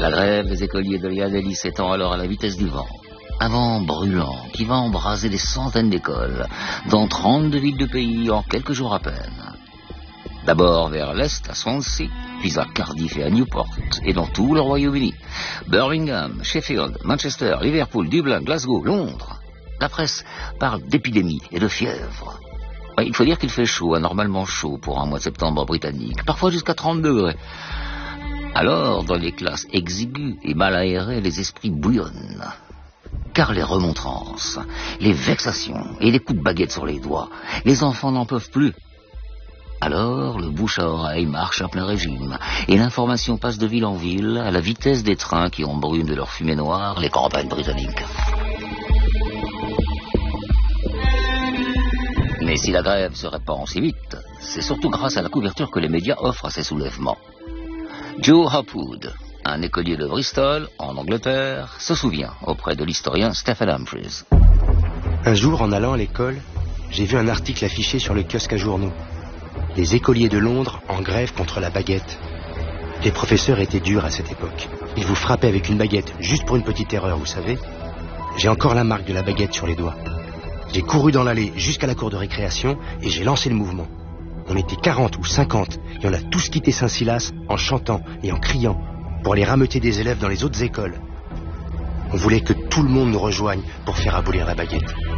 La grève des écoliers de Llanelli s'étend alors à la vitesse du vent. Un vent brûlant qui va embraser des centaines d'écoles dans 32 villes du pays en quelques jours à peine. D'abord vers l'est à Swansea, puis à Cardiff et à Newport, et dans tout le Royaume-Uni. Birmingham, Sheffield, Manchester, Liverpool, Dublin, Glasgow, Londres. La presse parle d'épidémie et de fièvre. Il faut dire qu'il fait chaud, anormalement chaud pour un mois de septembre britannique, parfois jusqu'à 30 degrés. Alors, dans les classes exiguës et mal aérées, les esprits bouillonnent. Car les remontrances, les vexations et les coups de baguette sur les doigts, les enfants n'en peuvent plus. Alors, le bouche à oreille marche à plein régime, et l'information passe de ville en ville à la vitesse des trains qui embrument de leur fumée noire les campagnes britanniques. Mais si la grève se répand si vite, c'est surtout grâce à la couverture que les médias offrent à ces soulèvements. Joe Hopwood, un écolier de Bristol, en Angleterre, se souvient auprès de l'historien Stephen Humphries. Un jour, en allant à l'école, j'ai vu un article affiché sur le kiosque à journaux. Les écoliers de Londres en grève contre la baguette. Les professeurs étaient durs à cette époque. Ils vous frappaient avec une baguette juste pour une petite erreur, vous savez. J'ai encore la marque de la baguette sur les doigts. J'ai couru dans l'allée jusqu'à la cour de récréation et j'ai lancé le mouvement. On était 40 ou 50 et on a tous quitté Saint-Silas en chantant et en criant pour aller rameuter des élèves dans les autres écoles. On voulait que tout le monde nous rejoigne pour faire abolir la baguette.